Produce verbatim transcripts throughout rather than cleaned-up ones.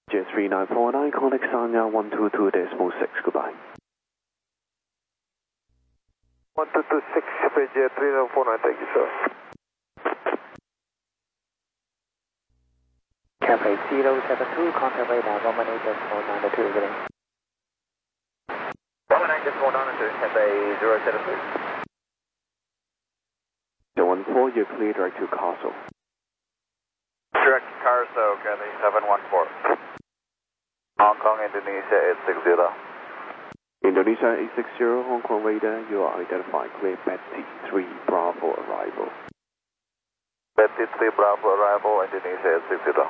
Jet three nine four nine, contact Sanya one two two decimal six, goodbye. one two two six, Jet three nine four nine, thank you, sir. Cafe zero seven two, contact radar one one eight decimal nine two, good day. one one eight decimal nine two, Cafe zero seven two. one four, you're clear direct to Castle. Direct to Carousel, Cathay seven one four. Hong Kong, Indonesia eight six zero. Indonesia eight six zero, Hong Kong radar, you are identified clear Betty three Bravo arrival. Betty three Bravo arrival, Indonesia eight six zero.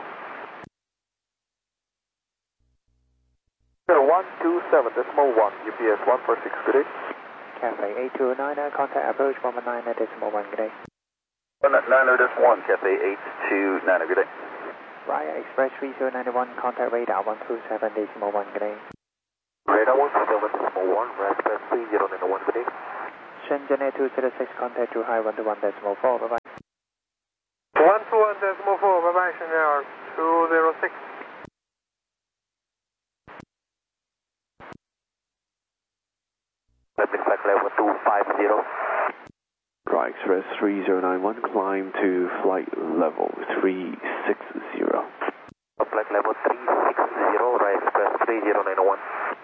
one two seven decimal one, U P S one four six, good day. Cafe eight two nine, contact approach one one nine decimal one, good day. nine zero decimal one, Cafe eight two nine, good day. Raya Express three zero nine one, contact radar one two seven decimal one, good day. Radar one two seven decimal one, Raya Express three zero nine one, good day. Shenzhen two zero six, contact Zhuhai one two one decimal four, bye bye. one two one decimal four, bye bye, Shenzhen two zero six. Flight level two five zero. Right, Express three zero nine one, climb to flight level three six zero. Flight level three six zero, right Express three zero nine one.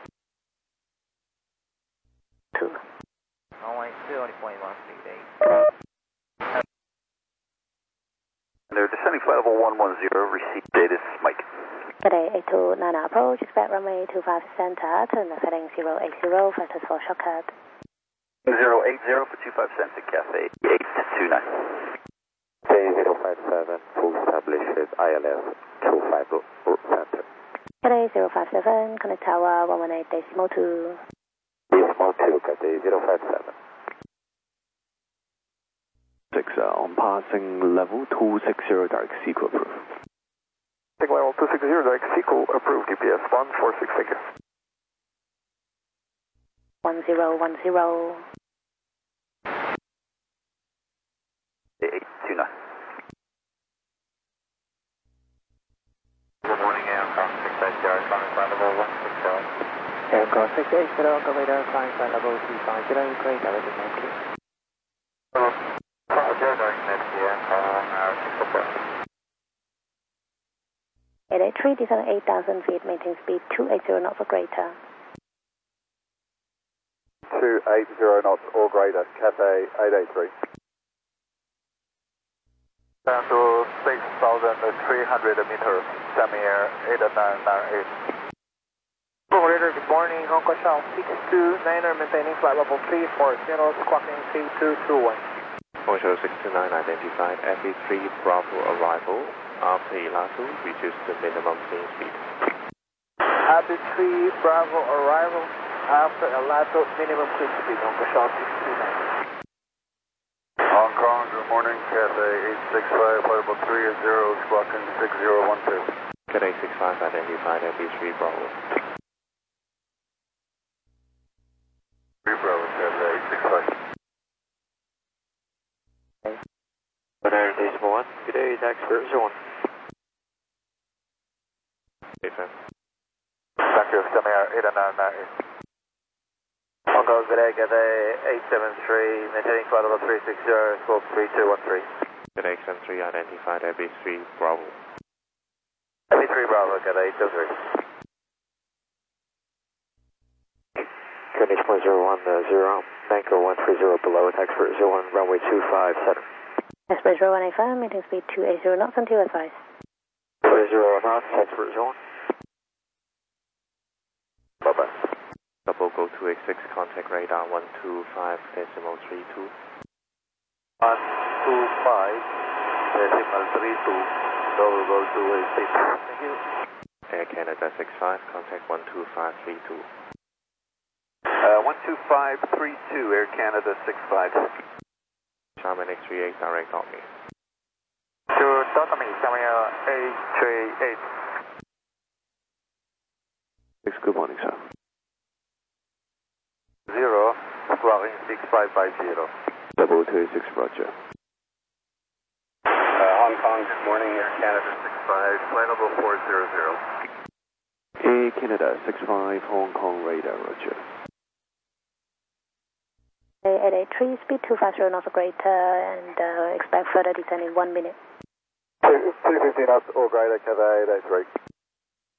two. Runway two on point one three eight. They're descending flight level one one zero, receive data, Mike. Good day, eight two nine approach, expect runway two five center, turn the heading zero eight zero, factors for shortcut. zero eight zero for two five center, Cafe eight two nine. K zero five seven, full established I L S two five center. Good day, zero five seven, connect tower one one eight decimal two. Decimal two, Cathay zero five seven. six, uh, on passing level two six zero, direct sequel approved. Take level two six zero, direct sequel approved, U P S one four six, thank you. one zero one zero. eight two nine. Good morning, Aircraft six eight zero, climbing flight level one six zero. Aircraft six eight zero, go radar, flying flight level two five zero, clear direct to Nancy. Roger, direct Nancy, uh, six four. eight eight three, descend eight thousand feet, maintain speed two eighty knots or greater. two eighty knots or greater, Cathay eight eight three. Down to six thousand three hundred meters, Samir eight nine nine eight. Operator, good morning, Hong Kong South six two niner, maintaining flight level three four zero, squawking C two two one. Bonjour six two nine identified F E three Bravo arrival. After Ilatu, reduce the minimum clean speed. F E three Bravo arrival. After Ilatu, minimum clean speed, Hong Kong South six two nine. Hong Kong, good morning, Cathay eight six five, flight level three zero, squawking six zero one two. Cathay six five identified F E three Bravo. three Bravo, Cathay eight six five. Good day, decimal one. Good day, tax zero one. Hey, Sam. Thank you, Samir eight nine nine eight. Hong Kong, good day, Cathay eight seven three, maintaining flight level three six zero, squawk three two one three. Good day, seven three identified F E three Bravo. F E three Bravo, Cathay eight two three. Finish point zero one zero, Banker one three zero below, tax for zero one, runway two five seven. Express zero one eight five, maintain speed two eighty knots until advice. zero knots, tax for zero one. Bye bye. Double go two eight six, contact radar one two five decimal three two. one two five decimal three two, double go two eight six. Thank you. Air Canada six five, contact one two five three two. Uh, one two five three two, Air Canada six five. Charmin X three eight, direct on me. To Dotami, Samir eight three eight. Six, good morning, sir. Zero, squawking six five five zero. Double two six, roger. Uh, Hong Kong, good morning, Air Canada six five, flight level four zero zero. Canada, six five Hong Kong radar, roger. eight eight three, speed two five zero knots or greater, and uh, expect further descent in one minute. two fifty knots or greater, Cathay eight eight three.